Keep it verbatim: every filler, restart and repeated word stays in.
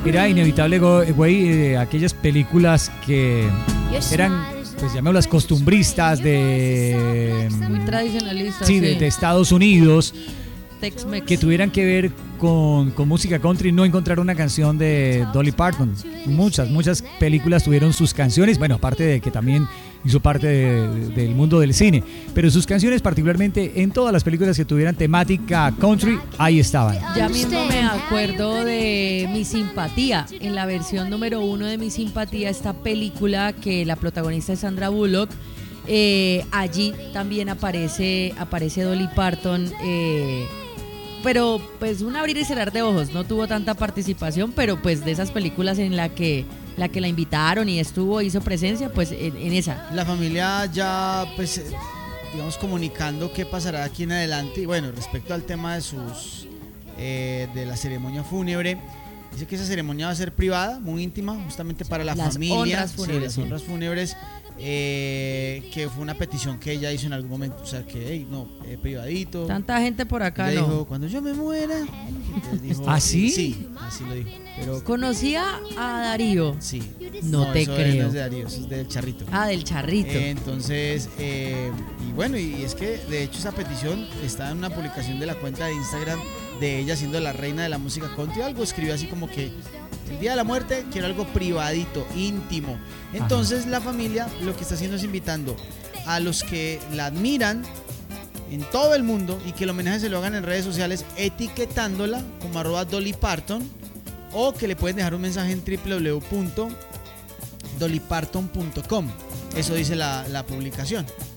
era inevitable, güey, eh, aquellas películas que eran, pues llamémoslas costumbristas de... Muy tradicionalistas. Sí, de, de Estados Unidos. Tex-Mex. Que tuvieran que ver con, con música country, no encontrar una canción de Dolly Parton. Muchas, muchas películas tuvieron sus canciones, bueno, aparte de que también hizo parte de, del mundo del cine, pero sus canciones particularmente en todas las películas que tuvieran temática country, ahí estaban. Ya mismo me acuerdo de Mi Simpatía, en la versión número uno de Mi Simpatía, esta película que la protagonista es Sandra Bullock. Eh, allí también aparece, aparece Dolly Parton, eh, pero pues un abrir y cerrar de ojos, no tuvo tanta participación, pero pues de esas películas en la que la que la invitaron y estuvo, hizo presencia, pues en, en esa. La familia ya pues digamos comunicando qué pasará aquí en adelante, y bueno, respecto al tema de sus eh, de la ceremonia fúnebre, dice que esa ceremonia va a ser privada, muy íntima, justamente para la las familia, honras fúnebres, sí, las honras fúnebres. Eh, que fue una petición que ella hizo en algún momento, o sea que hey, no, eh, privadito. Tanta gente por acá, ella no. Dijo, cuando yo me muera. Dijo, ¿Ah, sí? Sí, así lo dijo. Pero, ¿conocía a Darío? Sí. No, no te eso creo. No es de Darío, eso es del Charrito. Ah, del Charrito. Eh, entonces, eh, y bueno, y es que de hecho esa petición está en una publicación de la cuenta de Instagram de ella siendo la reina de la música country. Algo escribió así como que el día de la muerte quiero algo privadito, íntimo. Entonces, ajá, la familia lo que está haciendo es invitando a los que la admiran en todo el mundo y que el homenaje se lo hagan en redes sociales etiquetándola como arroba Dolly Parton, o que le pueden dejar un mensaje en doble u doble u doble u punto dolly parton punto com. Eso dice la, la publicación.